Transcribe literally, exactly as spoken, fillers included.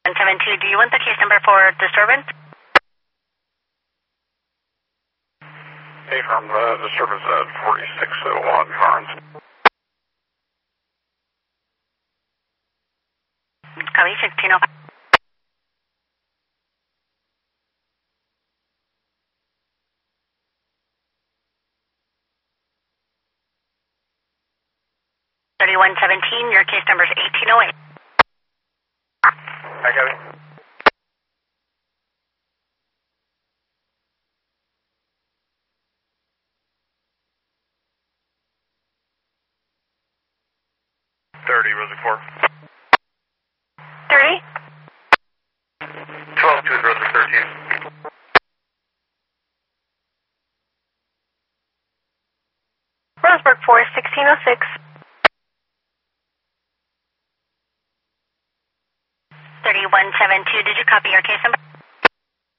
seven two, do you want the case number for disturbance? Hey, from uh, disturbance at forty-six oh one Carnes. Copy, sixteen oh five. thirty-one seventeen, your case number is eighteen oh eight. I got it. thirty, Reservoir. thirty? twelve two, Reservoir thirteen. Roseburg four, sixteen oh six. thirty-one seventy-two, did you copy your case number?